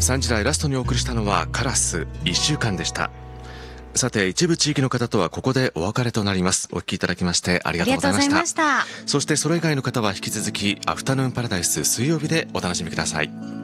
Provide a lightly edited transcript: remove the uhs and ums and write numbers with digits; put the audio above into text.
3時台ラストにお送りしたのはカラス1週間でした。さて、一部地域の方とはここでお別れとなります。お聞きいただきましてありがとうございました。そしてそれ以外の方は引き続きアフタヌーンパラダイス水曜日でお楽しみください。